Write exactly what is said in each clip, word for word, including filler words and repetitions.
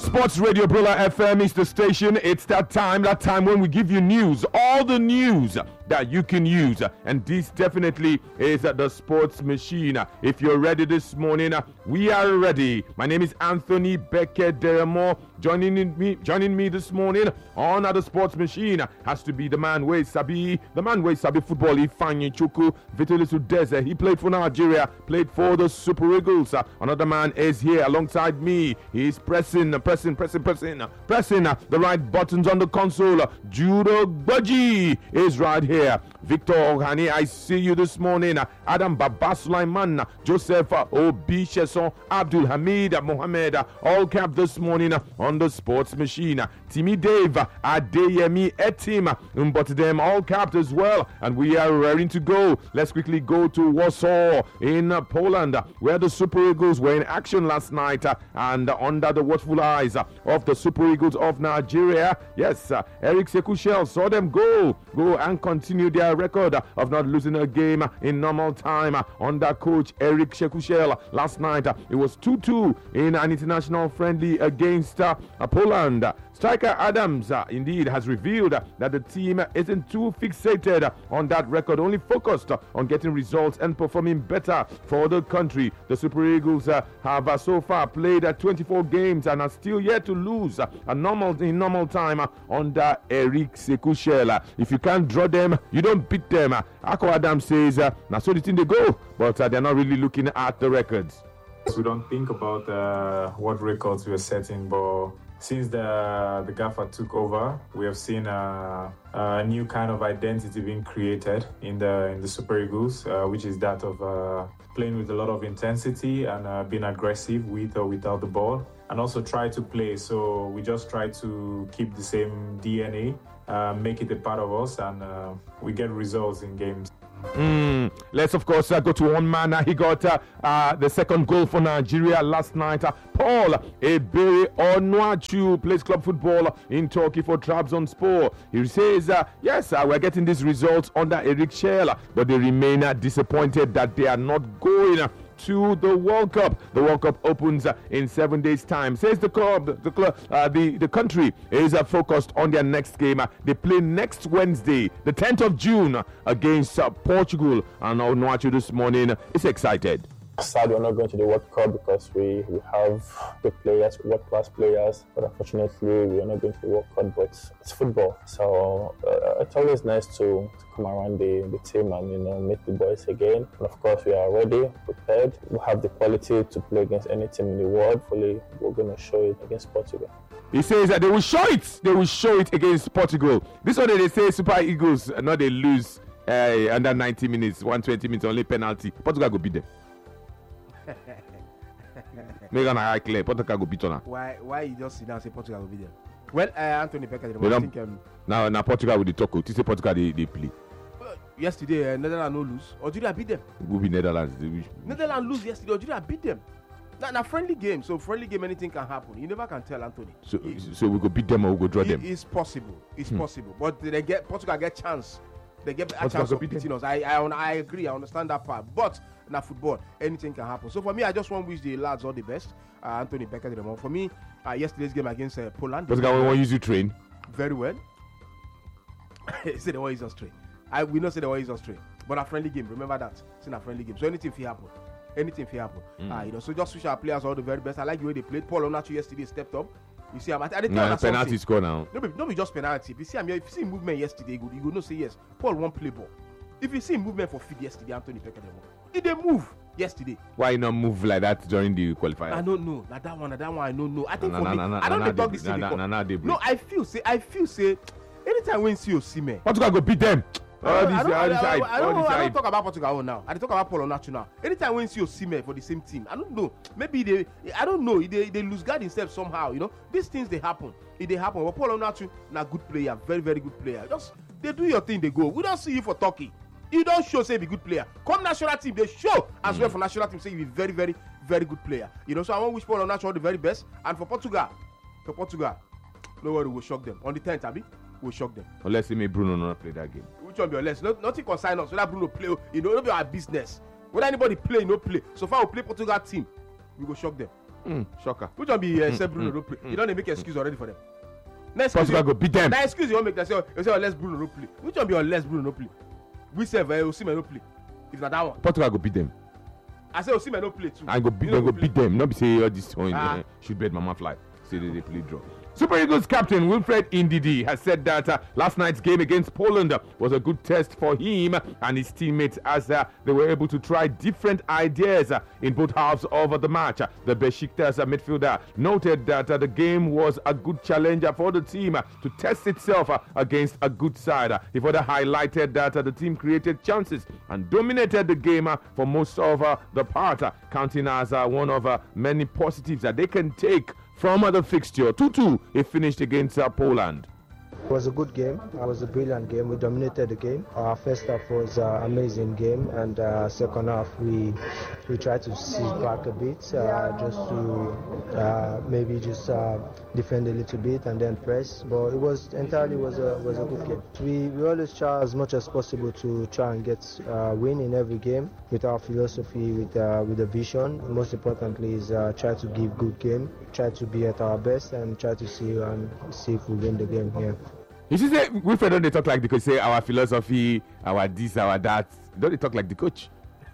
Sports Radio Brula F M is the station. It's that time, that time when we give you news, all the news that you can use. And this definitely is the sports machine. If you're ready this morning, we are ready. My name is Anthony Becker Deremo. Joining me, joining me this morning on the sports machine has to be the man where Sabi, the man where Sabi football. Ifeanyi Chukwu, Vitalis Udeze. He played for Nigeria, played for the Super Eagles. Another man is here alongside me. He's pressing, pressing, pressing, pressing, pressing the right buttons on the console. Judo Baji is right here. Victor Ohani, I see you this morning. Adam Baba Sulaiman, Joseph Obi Sheson, Abdul Hamid Mohammed, all capped this morning on the sports machine. Timmy Dave, Adeyemi Etim, but them all capped as well. And we are raring to go. Let's quickly go to Warsaw in Poland, where the Super Eagles were in action last night and under the watchful eyes of the Super Eagles of Nigeria. Yes, Eric Sekushel saw them go, go and continue their record of not losing a game in normal time under coach Eric Sekushel. Last night it was two two in an international friendly against uh, Poland. Striker Adams uh, indeed has revealed uh, that the team isn't too fixated uh, on that record, only focused uh, on getting results and performing better for the country. The Super Eagles uh, have uh, so far played uh, twenty-four games and are still yet to lose uh, a normal in normal time uh, under Eric Sekushel. Uh, if you can't draw them, you don't beat them. Uh, Ako Adams says, uh, now so the thing they go, but uh, they're not really looking at the records. We don't think about uh, what records we're setting, but since the the gaffer took over, we have seen a, a new kind of identity being created in the in the Super Eagles, uh, which is that of uh, playing with a lot of intensity and uh, being aggressive with or without the ball, and also try to play. So we just try to keep the same D N A, uh, make it a part of us, and uh, we get results in games. Mm. Let's of course uh, go to one man. Uh, he got uh, uh, the second goal for Nigeria last night. Uh, Paul Ebere Onuachu plays club football in Turkey for Trabzonspor. He says, uh, yes, uh, we're getting these results under Eric Schell, but they remain uh, disappointed that they are not going uh, to the World Cup. The World Cup opens uh, in seven days' time. Says the club, the club, uh, the the country is uh, focused on their next game. Uh, they play next Wednesday, the tenth of June, uh, against uh, Portugal. And Onuachu this morning uh, is excited. Sad we're not going to the World Cup because we, we have good players, world-class players, but unfortunately we are not going to the World Cup, but it's football. So uh, it's always nice to, to come around the, the team and, you know, meet the boys again. And of course we are ready, prepared. We have the quality to play against any team in the world. Hopefully we're going to show it against Portugal. He says that they will show it. They will show it against Portugal. This one they say Super Eagles, uh, not they lose uh, under ninety minutes, one hundred twenty minutes, only penalty. Portugal go beat them. Make an eye clear. Portugal go beat on. Why? Why you just sit down and say Portugal will be there? Well, uh, Anthony Becker, I think um, now now Portugal with the talk. You say Portugal they, they play. Uh, yesterday, uh, Netherlands no lose. Algeria beat them. It will be Netherlands. Netherlands lose yesterday. Algeria beat them. Now, now friendly game. So friendly game, anything can happen. You never can tell, Anthony. So it, so we go beat them or we go draw it, them. It's possible. It's hmm. possible. But they get Portugal get chance. They get a Portugal chance of beat beating them. us. I, I I agree. I understand that part. But now football, anything can happen. So for me, I just want to wish the lads all the best. Uh, Anthony Becker did them. For me, uh, yesterday's game against uh, Poland. Portugal we want use you train. Very well. Say they want use us train. I we not say they want use us train. But a friendly game. Remember that. It's in a friendly game. So anything can happen. Anything can happen. Mm. Uh, you know. So just wish our players all the very best. I like the way they played. Paul Onuachu yesterday stepped up. You see, I'm at the nah, penalty score now. No, no, be just penalty. If you see, I'm here, if you see movement yesterday, you go no say yes. Paul won't play ball. If you see movement for feed yesterday, Anthony Becker, he didn't move yesterday. Why not move like that during the qualifier? I don't know. Now that one, now that one, I don't know. I think nah, for nah, me, nah, I don't nah, nah, talk nah, this nah, before. nah, nah, nah, no, I feel say, I feel say, anytime when see Osimhen, Portugal go beat them. All this, all this side, I don't, all this I don't side. talk about Portugal now. I talk about Paul Onuachu now. Anytime when see Osimhen for the same team, I don't know. Maybe they, I don't know. They, they lose guard themselves somehow. You know, these things they happen. It they happen. But Paul Onuachu, na good player, very very good player. Just they do your thing, they go. We don't see you for Turkey. You don't show say be good player. Come national team, they show as mm. well for national team say you be very very very good player. You know, so I want to wish Paul Onuachu all the very best. And for Portugal, for Portugal, no worry, we'll shock them on the tenth. Abi, we'll shock them. Unless he may Bruno not play that game. Which one be less? No, nothing concern us. Whether Bruno play, you know, it'll be our business. Whether anybody play, no play. So far we play Portugal team, we go shock them. Mm, shocker. Which one be uh, Mm, say Bruno mm, no play? mm. You don't make excuse already for them. Next Portugal go beat them. That excuse you want make them say, oh, you say unless Bruno no play. Which one be unless Bruno no play? We say uh, Osimhen no play. If not that one. Portugal go beat them. I say Osimhen no play too. I go beat, You know they go go beat them. Not be say all this one Ah. uh, should bet mama fly. Say they, they play draw. Super Eagles captain Wilfred Ndidi has said that uh, last night's game against Poland uh, was a good test for him and his teammates as uh, they were able to try different ideas uh, in both halves of uh, the match. Uh, the Besiktas uh, midfielder noted that uh, the game was a good challenger for the team uh, to test itself uh, against a good side. Uh, he further highlighted that uh, the team created chances and dominated the game uh, for most of uh, the part, uh, counting as uh, one of uh, many positives that they can take from uh, the fixture. two two, it finished against uh, Poland. It was a good game. It was a brilliant game. We dominated the game. Our first half was an amazing game, and uh, second half we we tried to sit back a bit, uh, just to uh, maybe just uh, defend a little bit and then press. But it was entirely was a was a good game. We we always try as much as possible to try and get uh, win in every game with our philosophy, with uh, with the vision. Most importantly is uh, try to give good game, try to be at our best, and try to see and see if we win the game here. You see, say Wilfred don't they talk like the coach? Say our philosophy, our this, our that. Don't they talk like the coach?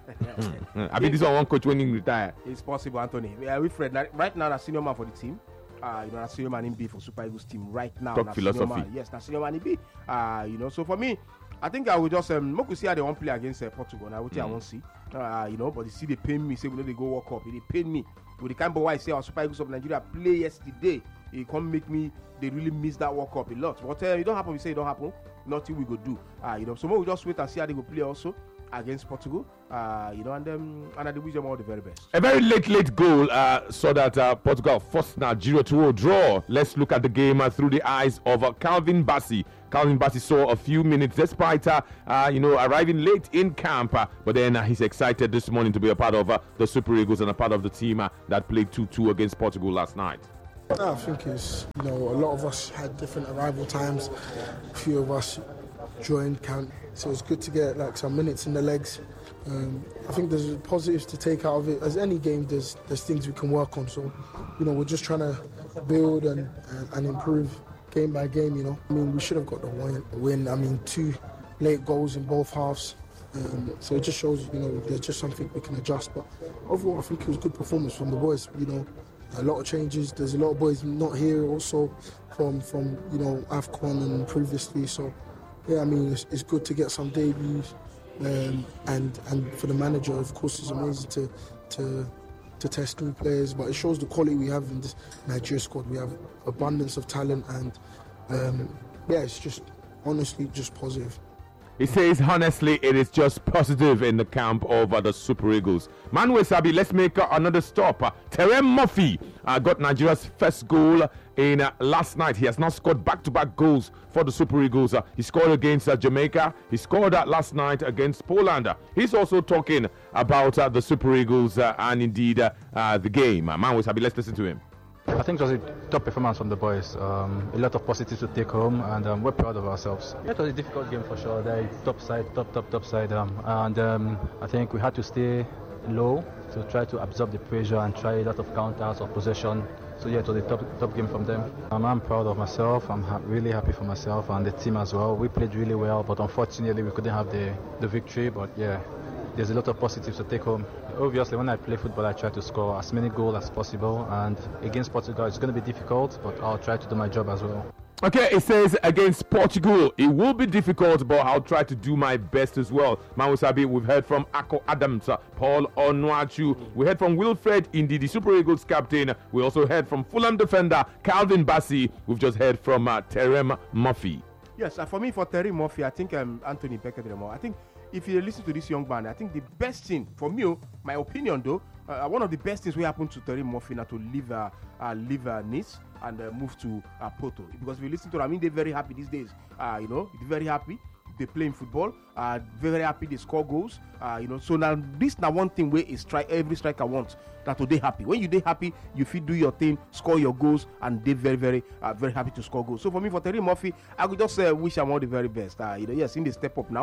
I mean, this one one coach when he retire. It's possible, Anthony. We are Wilfred na- right now, a senior man for the team. Uh, you know, a senior man in B for Super Eagles team right now. Talk na philosophy. Senior man. Yes, na senior man in B. Uh, you know, so for me, I think I will just um, make we see how they want play against uh, Portugal. Now, which mm. I won't see. Uh, you know, but you see, they pain me. Say we know they go World Cup. They pain me with the kind of why I say our Super Eagles of Nigeria play yesterday. It can't make me. They really miss that World Cup a lot. But uh, it don't happen. We say it don't happen. Nothing we go do. Uh, you know, so we just wait and see how they go play also against Portugal. Uh, you know, and um, and I wish them all the very best. A very late, late goal uh, so that uh, Portugal forced now zero to draw. Let's look at the game uh, through the eyes of uh, Calvin Bassey. Calvin Bassey saw a few minutes despite, uh, uh, you know, arriving late in camp. Uh, but then uh, he's excited this morning to be a part of uh, the Super Eagles and a part of the team uh, that played two two against Portugal last night. I think it's, you know, a lot of us had different arrival times. A few of us joined camp, so it's good to get like some minutes in the legs. Um, I think there's positives to take out of it. As any game, there's there's things we can work on. So, you know, we're just trying to build and and, and improve game by game. You know, I mean, we should have got the win. win. I mean, two late goals in both halves. Um, so it just shows, you know, there's just something we can adjust. But overall, I think it was a good performance from the boys. You know, a lot of changes. There's a lot of boys not here also from from you know AFCON and previously. So yeah, I mean, it's, it's good to get some debuts. Um, and and for the manager, of course, it's amazing to to to test new players. But it shows the quality we have in this Nigeria squad. We have abundance of talent, and um, yeah, it's just honestly just positive. He says, honestly, it is just positive in the camp of uh, the Super Eagles. Manuel Sabi, let's make uh, another stop. Uh, Terem Murphy uh, got Nigeria's first goal in uh, last night. He has now scored back-to-back goals for the Super Eagles. Uh, he scored against uh, Jamaica. He scored uh, last night against Poland. Uh, he's also talking about uh, the Super Eagles uh, and indeed uh, uh, the game. Uh, Manuel Sabi, let's listen to him. I think it was a top performance from the boys. Um, a lot of positives to take home, and um, we're proud of ourselves. It was a difficult game for sure. They're top side, top, top, top side, um, and um, I think we had to stay low to try to absorb the pressure and try a lot of counters or possession. So yeah, it was a top, top game from them. Um, I'm proud of myself. I'm ha- really happy for myself and the team as well. We played really well, but unfortunately we couldn't have the, the victory. But yeah, there's a lot of positives to take home. Obviously, when I play football, I try to score as many goals as possible. And against Portugal, it's going to be difficult, but I'll try to do my job as well. Okay, it says against Portugal, it will be difficult, but I'll try to do my best as well. Mamusabi, we've heard from Ako Adams, uh, Paul Onuachu. We heard from Wilfred Ndidi, the Super Eagles captain. We also heard from Fulham defender Calvin Bassey. We've just heard from uh, Terem Murphy. Yes, uh, for me, for Terem Murphy, I think um, Anthony Becker did more. I think if you listen to this young man, I think the best thing for me, my opinion though, uh, one of the best things we happened to Terem Murphy now to leave uh, uh, leave uh, Nice and uh, move to uh, Porto. Because if you listen to them, I mean, they're very happy these days. Uh, you know, they're very happy. They playing football. Uh, very happy. They score goals. Uh, you know, so now this now one thing where is strike every striker wants that to they happy. When you they happy, you feel do your thing, score your goals, and they very very uh, very happy to score goals. So for me, for Terem Murphy, I would just uh, wish him all the very best. Uh, you know, yes, in the step up now.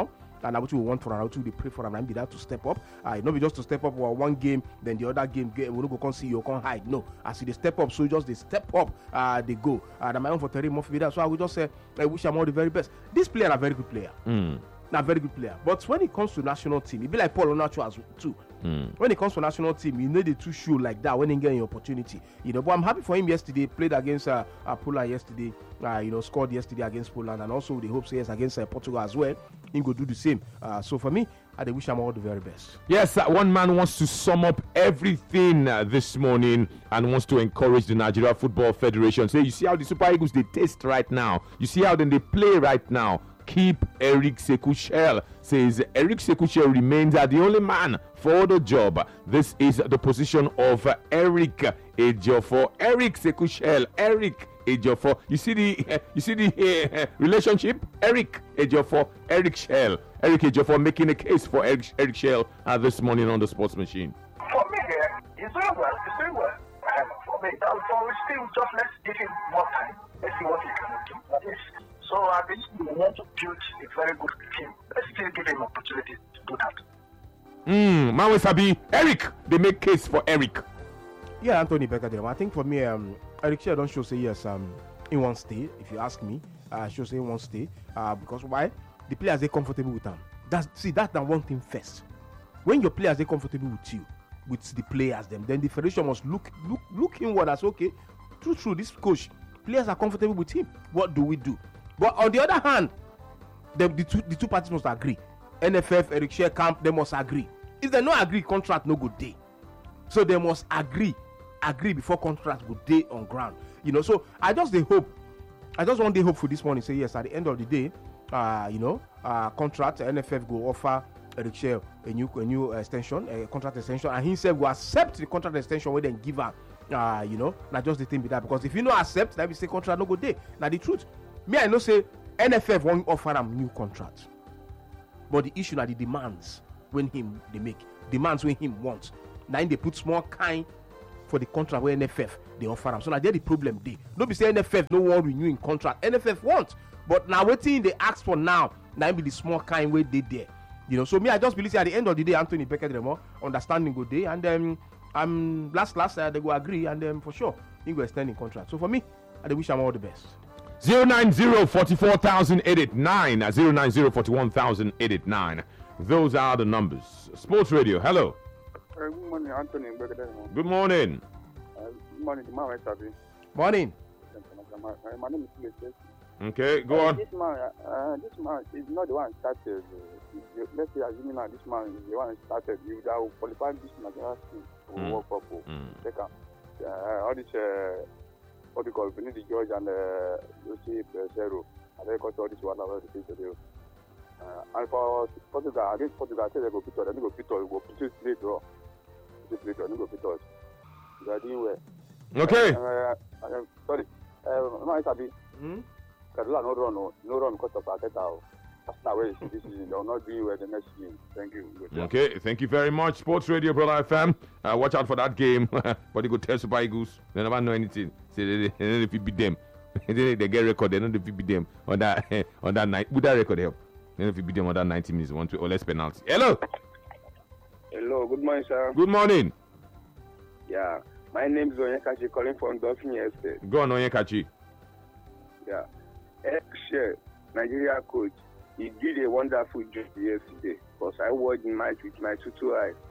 and now what we want for am, what we pray for am, and be that to step up. Uh, not be just to step up for one game, then the other game, we no go come see you, come hide. No, as they step up, so just they step up, uh, they go. And uh, my own for Terry Murphy, so I will just say, I wish I'm all the very best. This player a very good player. Mm. Now, very good player. But when it comes to national team, it be like Paul Onacho as too. Mm. When it comes to national team, you need the two show like that when he get an opportunity. You know, but I'm happy for him yesterday. Played against uh, uh, Poland yesterday. Uh, you know, scored yesterday against Poland, and also the hopes yes against uh, Portugal as well. He go do the same. Uh, so for me, I wish him all the very best. Yes, uh, one man wants to sum up everything uh, this morning and wants to encourage the Nigeria Football Federation. Say, you see how the Super Eagles they taste right now. You see how then they play right now. Keep Eric Sekou-Chelle. Says Eric Sekou-Chelle remains uh, the only man for the job. This is the position of uh, Eric Ejiofor. Eric Sekou-Chelle. Eric Ejiofor. You see the uh, you see the uh, relationship. Eric Ejiofor. Eric Shell. Eric Ejiofor making a case for Eric Eric Shell uh, this morning on the Sports Machine. For me, uh, he's doing well. He's doing well. Uh, for me, uh, for still just let's give him more time. Let's see what he can do. That is. So I think we want to build a very good team. Let's still give him opportunity to do that. Hmm, Mawe Sabi, Eric, they make case for Eric. Yeah, Anthony Becker. I think for me, um, Eric Shell don't show say yes. Um, in one stay. If you ask me, uh, show say in one stay. Uh, because why? The players they comfortable with them. That's see that's the one thing first. When your players they comfortable with you, with the players them, then the federation must look look look inward as okay. True, true. This coach, players are comfortable with him. What do we do? But on the other hand, the, the two the two parties must agree. N F F, Eric Shell camp, they must agree. If they no agree, contract no good day. So they must agree, agree before contract good day on ground. You know. So I just they hope, I just want they hope for this morning. Say yes, at the end of the day, uh, you know, uh, contract N F F go offer Eric Shell a new a new extension, a contract extension, and he said will accept the contract extension when then give her. Uh, you know, not just the thing be that because if you no accept, that we say contract no good day. Now the truth. Me, I know say N F F won't offer them new contract, but the issue are the demands when him they make demands when him wants. Now they put small kind for the contract where N F F they offer them. So now there the problem they. Don't be say N F F no one renewing contract. N F F wants, but now waiting they ask for now. Now be the small kind way they there. You know. So me, I just believe at the end of the day, Anthony Becker Remo understanding good day, and then um last last uh, they go agree, and then um, for sure he go extend the contract. So for me, I wish him all the best. zero nine zero four four thousand eight eight nine zero nine zero four one thousand eight eight nine. Those are the numbers. Sports Radio, hello. Uh, good morning, Anthony. Good morning. Uh, good morning, my Morning. My, my name is Philip. Okay, go uh, on. This man, uh, this man is not the one started. Uh, let's say, assuming that this man is the one started. You that will qualify this Nigerian team to Mm. work up. Mm. Second, uh, all this. Uh, what do you call Benny George and uh, Lucy Pesero. I think all this one about the things to do. Uh, and for Portugal, against Portugal, I say they go pit us. They go pit us. Go pit us play draw. Pit us play draw. They go pit us. They are doing well. Okay. Uh, uh, uh, sorry. Uh, no, it's a bit. Hmm? Kaduna no run, no, no run because of Arteta. That's not where this season. They will not doing well the next season. Thank you. Good Okay, thank you very much. Sports Radio, Brother F M. Uh, watch out for that game. But they go tell Super Eagles. They never know anything. Say they, they, they, if you beat them, they, they get record. They know if you beat them on that on that night. Would that record help? They know if you beat them on that ninety minutes, one two or less penalty. Hello. Hello. Good morning, sir. Good morning. Yeah. My name is Onyekachi, calling from Dolphin Estate. Go on, Onyekachi. Yeah. Ex-Shell, Nigeria coach, he did a wonderful job yesterday because I watched the match with my two two eyes.